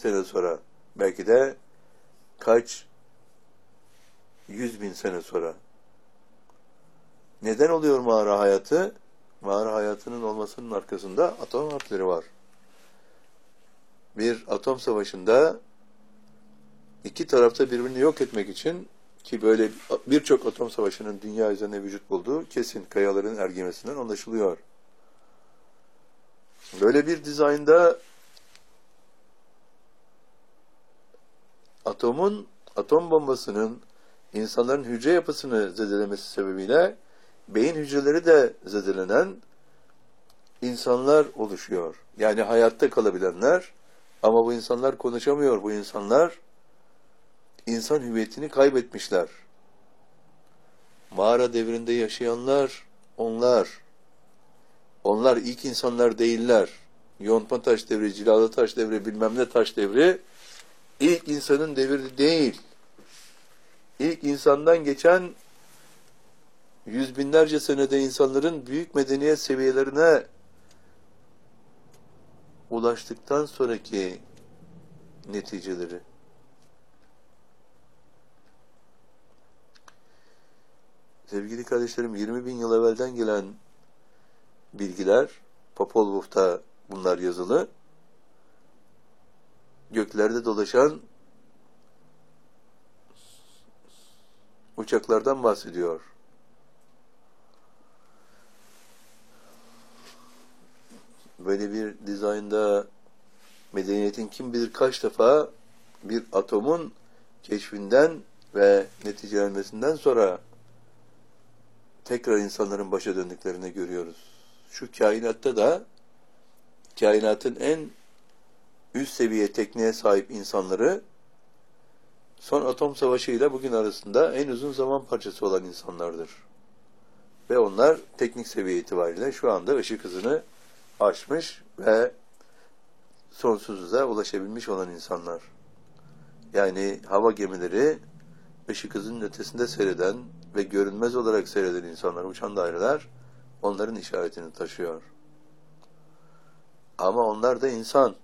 sene sonra, belki de kaç 100.000 sene sonra. Neden oluyor mağara hayatı? Mağara hayatının olmasının arkasında atom harpleri var. Bir atom savaşında iki tarafta birbirini yok etmek için, ki böyle birçok atom savaşının dünya üzerine vücut bulduğu kesin, kayaların ergemesinden anlaşılıyor. Böyle bir dizaynda atom bombasının insanların hücre yapısını zedelemesi sebebiyle beyin hücreleri de zedelenen insanlar oluşuyor. Yani hayatta kalabilenler, ama bu insanlar konuşamıyor. Bu insanlar insan hüviyetini kaybetmişler. Mağara devrinde yaşayanlar onlar. Onlar ilk insanlar değiller. Yontma taş devri, cilalı taş devri, bilmem ne taş devri ilk insanın devri değil. İlk insandan geçen yüz binlerce senede insanların büyük medeniyet seviyelerine ulaştıktan sonraki neticeleri. Sevgili kardeşlerim, 20.000 yıl evvelden gelen bilgiler, Popol Vuh'ta bunlar yazılı. Göklerde dolaşan uçaklardan bahsediyor. Böyle bir dizaynda medeniyetin kim bilir kaç defa bir atomun keşfinden ve neticelenmesinden sonra tekrar insanların başa döndüklerini görüyoruz. Şu kainatta da kainatın en üst seviye tekniğe sahip insanları son atom savaşıyla bugün arasında en uzun zaman parçası olan insanlardır. Ve onlar teknik seviye itibariyle şu anda ışık hızını aşmış ve sonsuzluğa ulaşabilmiş olan insanlar. Yani hava gemileri ışık hızının ötesinde seyreden ve görünmez olarak seyreden insanlar, uçan daireler onların işaretini taşıyor. Ama onlar da insan.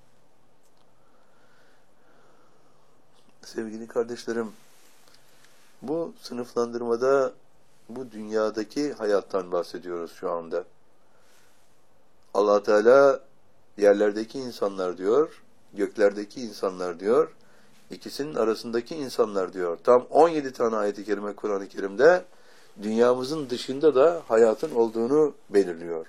Sevgili kardeşlerim, bu sınıflandırmada bu dünyadaki hayattan bahsediyoruz şu anda. Allah Teala yerlerdeki insanlar diyor, göklerdeki insanlar diyor, ikisinin arasındaki insanlar diyor. Tam 17 tane ayet-i kerime Kur'an-ı Kerim'de dünyamızın dışında da hayatın olduğunu belirliyor.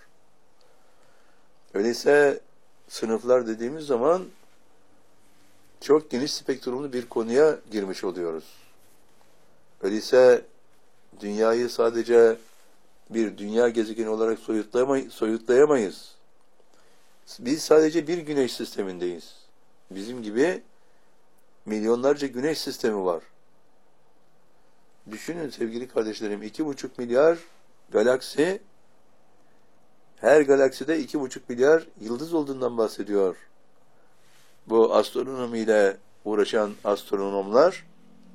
Öyleyse sınıflar dediğimiz zaman çok geniş spektrumlu bir konuya girmiş oluyoruz. Öyleyse dünyayı sadece bir dünya gezegeni olarak soyutlayamayız. Biz sadece bir güneş sistemindeyiz. Bizim gibi milyonlarca güneş sistemi var. Düşünün sevgili kardeşlerim, 2,5 milyar galaksi, her galakside 2,5 milyar yıldız olduğundan bahsediyor. Bu astronomiyle uğraşan astronomlar,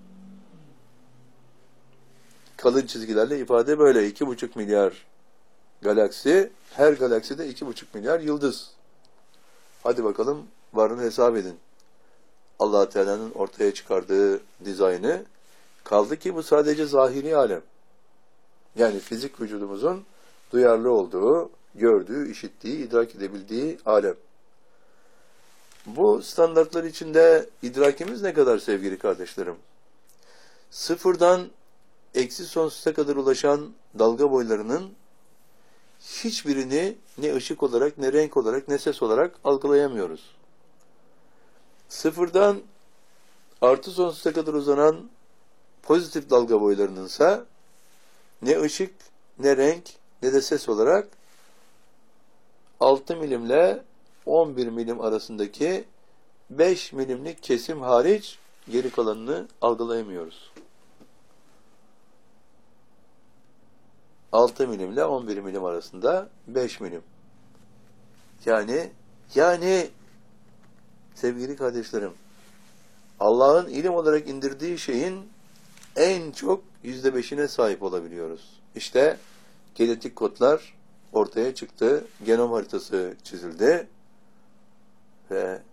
kalın çizgilerle ifade böyle: 2,5 milyar galaksi, her galakside 2,5 milyar yıldız. Hadi bakalım, varını hesap edin. Allah Teala'nın ortaya çıkardığı dizaynı, kaldı ki bu sadece zahiri alem. Yani fizik vücudumuzun duyarlı olduğu, gördüğü, işittiği, idrak edebildiği alem. Bu standartlar içinde idrakimiz ne kadar sevgili kardeşlerim? Sıfırdan eksi sonsuza kadar ulaşan dalga boylarının hiçbirini ne ışık olarak, ne renk olarak, ne ses olarak algılayamıyoruz. Sıfırdan artı sonsuza kadar uzanan pozitif dalga boylarınınsa ne ışık, ne renk, ne de ses olarak 6 milimle 11 milim arasındaki 5 milimlik kesim hariç geri kalanını algılayamıyoruz. 6 milimle 11 milim arasında 5 milim. Yani sevgili kardeşlerim, Allah'ın ilim olarak indirdiği şeyin en çok %5'ine sahip olabiliyoruz. İşte genetik kodlar ortaya çıktı, genom haritası çizildi ve